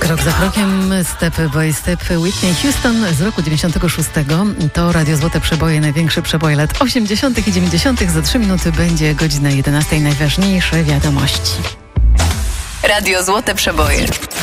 Krok za krokiem, step by step. Whitney Houston z roku 96. To Radio Złote Przeboje, największy przeboj lat 80. i 90. Za 3 minuty będzie godzina 11. Najważniejsze wiadomości. Radio Złote Przeboje.